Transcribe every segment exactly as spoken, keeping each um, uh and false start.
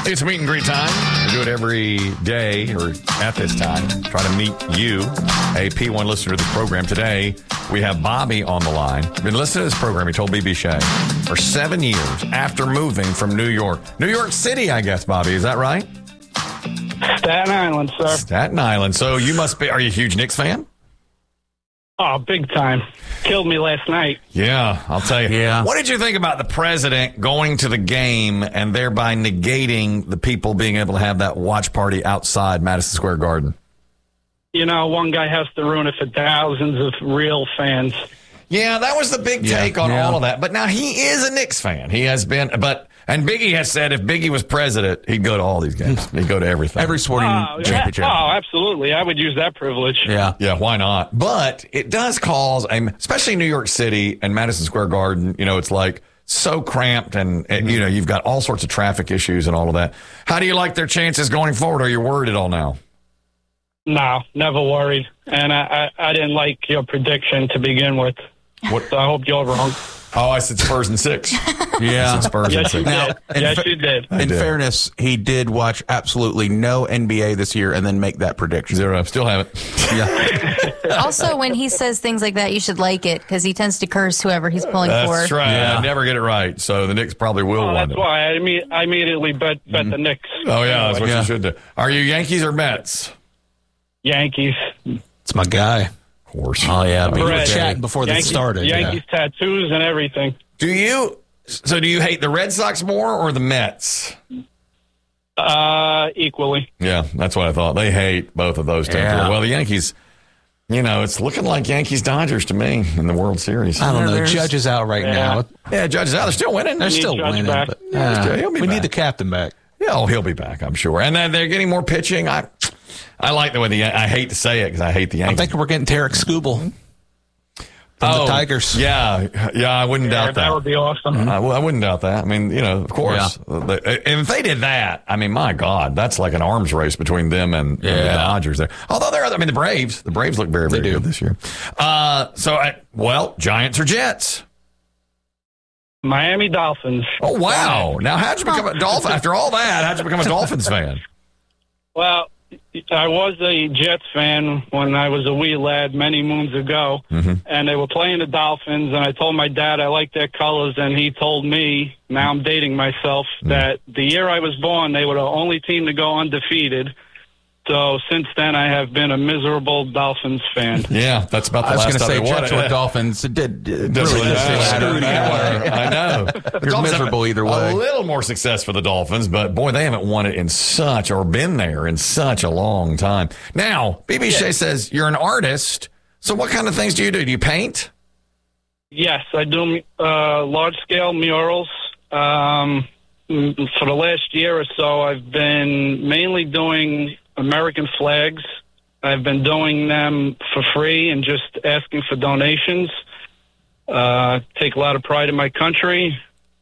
It's meet and greet time. We do it every day or at this time. Try to meet you, a P one listener to the program. Today, we have Bobby on the line. Been listening to this program, he told B B Shea, for seven years after moving from New York. New York City, I guess, Bobby. Is that right? Staten Island, sir. Staten Island. So you must be, are you a huge Knicks fan? Oh, big time. Killed me last night. Yeah, I'll tell you. Yeah. What did you think about the president going to the game and thereby negating the people being able to have that watch party outside Madison Square Garden? You know, one guy has to ruin it for thousands of real fans. Yeah, that was the big Yeah, take on yeah. all of that. But now he is a Knicks fan. He has been, but and Biggie has said if Biggie was president, he'd go to all these games. He'd go to everything. Every sporting Oh, yeah. championship. Oh, absolutely. I would use that privilege. Yeah. Yeah, why not? But it does cause, a, especially New York City and Madison Square Garden, you know, it's like so cramped and, and, you know, you've got all sorts of traffic issues and all of that. How do you like their chances going forward? Are you worried at all now? No, never worried. And I, I, I didn't like your prediction to begin with. What? So I hope you're wrong. Oh, I said Spurs and six. Yeah. I said Spurs and Yes, you six. Now, did. in Yes, fa- you did. I In did. fairness, he did watch absolutely no N B A this year and then make that prediction. Zero. Still have it. Yeah. Also, when he says things like that, you should like it because he tends to curse whoever he's pulling That's for. right. Yeah. I never get it right. So the Knicks probably will Oh, one that's day. why I, imme- I immediately bet, bet the Knicks. Oh, yeah. That's what Yeah. you should do. Are you Yankees or Mets? Yankees. It's my guy. Of course. Oh, yeah. We were Red. chatting before Yankees, this started. Yankees tattoos and everything. Do you, so do you hate the Red Sox more or the Mets? Uh, equally. Yeah, that's what I thought. They hate both of those. Yeah. Well, the Yankees, you know, it's looking like Yankees-Dodgers to me in the World Series. I don't know. There's- Judge is out right Yeah. now. Yeah, Judge is out. They're still winning. They're need still Judge winning. back. But, Yeah, uh, he'll be we back. need the captain back. Yeah, oh, he'll be back, I'm sure. And then they're getting more pitching. I I like the way the Yan- I hate to say it because I hate the I'm Yankees. thinking we're getting Tarek Skubal from Oh, the Tigers. Yeah, yeah, I wouldn't Yeah, doubt that that. would be awesome. I, I wouldn't doubt that. I mean, you know, of course. They- And if they did that, I mean, my God, that's like an arms race between them and, and the Yeah. Dodgers there. Although they're, I mean, the Braves, the Braves look very, very They do. good this year. Uh, so, I, well, Giants or Jets? Miami Dolphins. Oh, wow. Now, how'd you become a Dolphin? After all that, how'd you become a Dolphins fan? Well, I was a Jets fan when I was a wee lad many moons ago, Mm-hmm. and they were playing the Dolphins, and I told my dad I liked their colors, and he told me, now I'm dating myself, Mm. that the year I was born, they were the only team to go undefeated. So since then, I have been a miserable Dolphins fan. Yeah, that's about the I was last going to time say they won Jets it. or Dolphins. It did, it Doesn't really really doesn't matter. matter either way. I know. The Dolphins miserable have either way. A little more success for the Dolphins, but boy, they haven't won it in such or been there in such a long time. Now, B B Shea says you're an artist. So what kind of things do you do? Do you paint? Yes, I do uh, large-scale murals. Um, for the last year or so, I've been mainly doing American flags. I've been doing them for free and just asking for donations. Uh, take a lot of pride in my country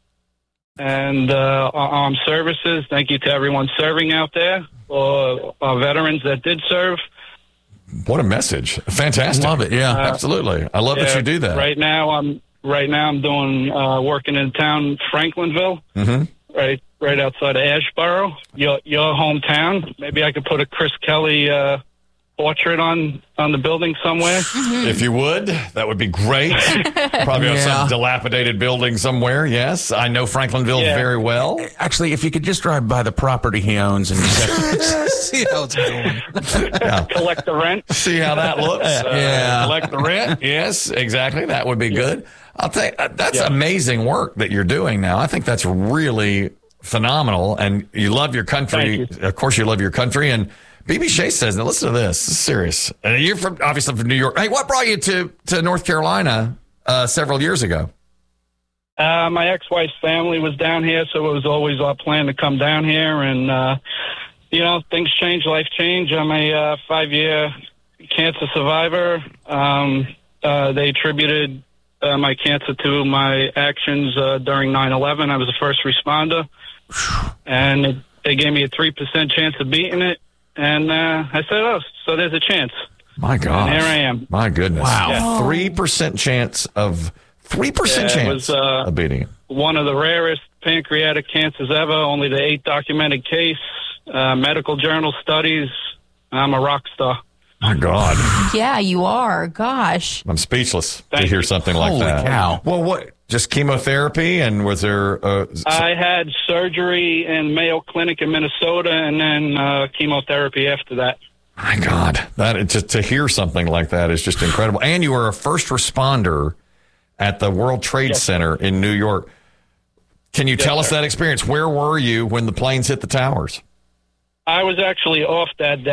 and uh, armed services. Thank you to everyone serving out there, or our veterans that did serve. What a message. Fantastic. Love it, yeah. Absolutely. I love that Yeah, you do that. Right now, I'm right now I'm doing uh, working in town, Franklinville, Mhm. right right outside of Ashboro, your your hometown. Maybe I could put a Chris Kelly uh, portrait on on the building somewhere. If you would, that would be great. Probably on Yeah. some dilapidated building somewhere. Yes. I know Franklinville Yeah. very well. Actually, if you could just drive by the property he owns and just See how it's going. Collect the rent. See how that looks. Uh, Yeah. Collect the rent. Yes, exactly. That would be good. I'll tell you, uh, that's Yeah. amazing work that you're doing now. I think that's really phenomenal. And you love your country. Thank Of course, you love your country. And B B Shea says, now listen to this. This is serious. Uh, you're from, obviously from New York. Hey, what brought you to, to North Carolina uh, several years ago? Uh, my ex-wife's family was down here, so it was always our plan to come down here. And uh, you know, things change, life change. I'm a uh, five-year cancer survivor. Um, uh, they attributed uh, my cancer to my actions uh, during nine eleven. I was a first responder, and it, they gave me a three percent chance of beating it. And uh, I said, oh, so there's a chance. My God. And here I am. My goodness. Wow. Yeah. three percent chance of, three percent Yeah, it chance was, uh, of beating it. One of the rarest pancreatic cancers ever, only the eighth documented case, uh, medical journal studies. I'm a rock star. My God. Yeah, you are. Gosh. I'm speechless Thank to hear you. something like Holy that. cow. Well, what? Just chemotherapy? And was there... Uh, I had surgery in Mayo Clinic in Minnesota and then uh, chemotherapy after that. My God, that just to hear something like that is just incredible. And you were a first responder at the World Trade Yes. Center in New York. Can you Yes, tell us sir. that experience? Where were you when the planes hit the towers? I was actually off that day.